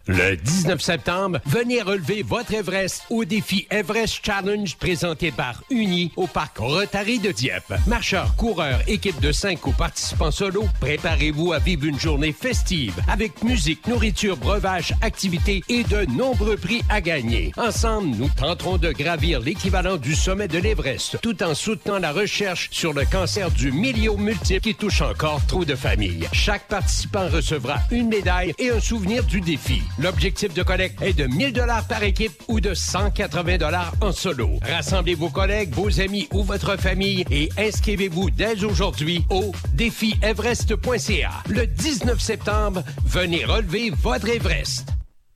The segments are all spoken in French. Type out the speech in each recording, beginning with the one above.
Le 19 septembre, venez relever votre Everest au défi Everest Challenge présenté par Uni au parc Rotary de Dieppe. Marcheurs, coureurs, équipe de 5 ou participants solo, préparez-vous à vivre une journée festive avec musique, nourriture, breuvage, activités et de nombreux prix à gagner. Ensemble, nous tenterons de gravir l'équivalent du sommet de l'Everest tout en soutenant la recherche sur le cancer du myélome multiple qui touche encore trop de familles. Chaque participant recevra une médaille et un souvenir du défi. L'objectif de collecte est de 1 000 $ par équipe ou de 180 $ en solo. Rassemblez vos collègues, vos amis ou votre famille et inscrivez-vous dès aujourd'hui au défieverest.ca. Le 19 septembre, venez relever votre Everest.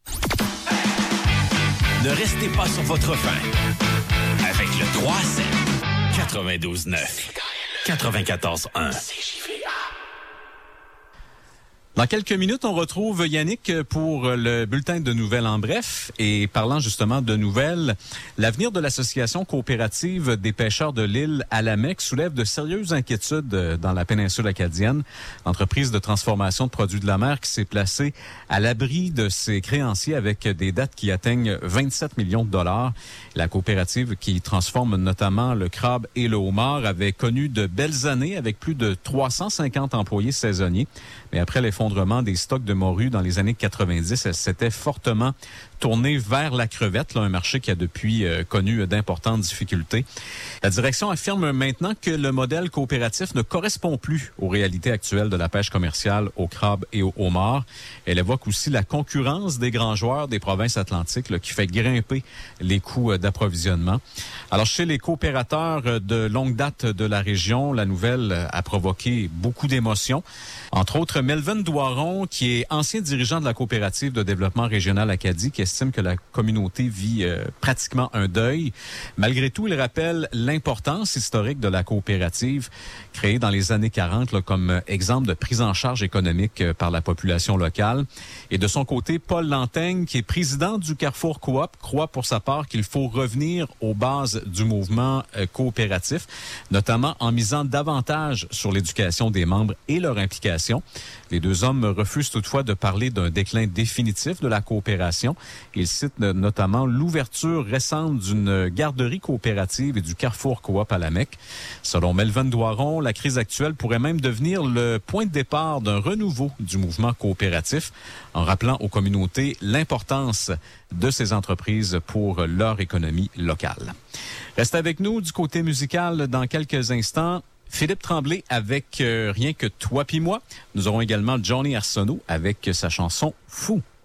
Ne restez pas sur votre faim. Avec le 3-7, 92-9, 94-1. Dans quelques minutes, on retrouve Yannick pour le bulletin de nouvelles en bref. Et parlant justement de nouvelles, l'avenir de l'association coopérative des pêcheurs de l'île Alamec soulève de sérieuses inquiétudes dans la péninsule acadienne. L'entreprise de transformation de produits de la mer qui s'est placée à l'abri de ses créanciers avec des dettes qui atteignent 27 millions de dollars. La coopérative qui transforme notamment le crabe et le homard avait connu de belles années avec plus de 350 employés saisonniers. Mais après l'effondrement des stocks de morue dans les années 90, elle s'était fortement tournée vers la crevette, là, un marché qui a depuis connu d'importantes difficultés. La direction affirme maintenant que le modèle coopératif ne correspond plus aux réalités actuelles de la pêche commerciale au crabe et au homard. Elle évoque aussi la concurrence des grands joueurs des provinces atlantiques là, qui fait grimper les coûts d'approvisionnement. Alors, chez les coopérateurs de longue date de la région, la nouvelle a provoqué beaucoup d'émotions. Entre autres, Melvin Doiron, qui est ancien dirigeant de la coopérative de développement régional Acadie, qui estime que la communauté vit pratiquement un deuil. Malgré tout, il rappelle l'importance historique de la coopérative, créée dans les années 40 là, comme exemple de prise en charge économique par la population locale. Et de son côté, Paul Lantaigne, qui est président du Carrefour Coop, croit pour sa part qu'il faut revenir aux bases du mouvement coopératif, notamment en misant davantage sur l'éducation des membres et leur implication. Les deux hommes refusent toutefois de parler d'un déclin définitif de la coopération. Ils citent notamment l'ouverture récente d'une garderie coopérative et du Carrefour Coop à Alamec. Selon Melvin Doiron, la crise actuelle pourrait même devenir le point de départ d'un renouveau du mouvement coopératif, en rappelant aux communautés l'importance de ces entreprises pour leur économie locale. Reste avec nous du côté musical dans quelques instants. Philippe Tremblay avec Rien que toi pis moi. Nous aurons également Johnny Arsenault avec sa chanson Fou.